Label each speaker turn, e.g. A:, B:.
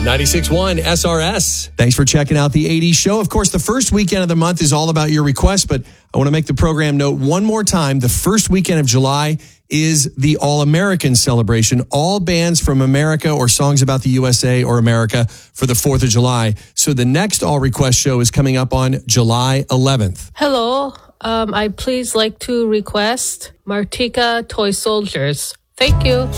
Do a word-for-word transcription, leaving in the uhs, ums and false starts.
A: ninety-six point one S R S.
B: Thanks for checking out the eighties show. Of course, the first weekend of the month is all about your requests, but I want to make the program note one more time. The first weekend of July is the All-American celebration. All bands from America or songs about the U S A or America for the fourth of July. So the next All Request show is coming up on July eleventh.
C: Hello. Um, I please like to request Martika Toy Soldiers. Thank you.